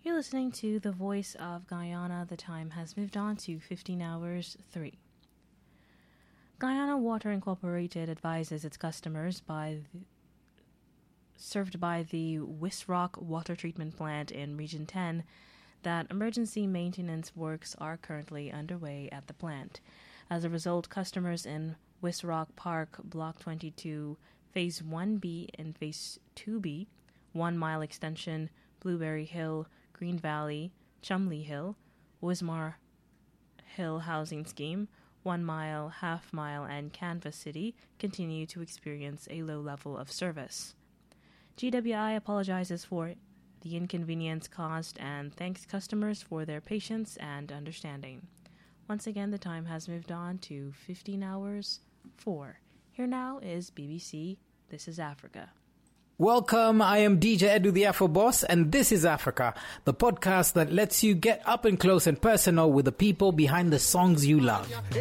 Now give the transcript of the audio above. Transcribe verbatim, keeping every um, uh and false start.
You're listening to The Voice of Guyana. The time has moved on to fifteen hours three. Guyana Water Incorporated advises its customers by the, served by the Wisrock Water Treatment Plant in Region ten that emergency maintenance works are currently underway at the plant. As a result, customers in Wisrock Park, Block twenty-two, Phase one B and Phase two B, One Mile Extension, Blueberry Hill, Green Valley, Chumley Hill, Wismar Hill Housing Scheme, One Mile, Half Mile, and Canvas City continue to experience a low level of service. G W I apologizes for the inconvenience caused and thanks customers for their patience and understanding. Once again, the time has moved on to fifteen hours four. Here now is B B C This is Africa. Welcome, I am D J Edu the Afro Boss, and this is Africa, the podcast that lets you get up and close and personal with the people behind the songs you love.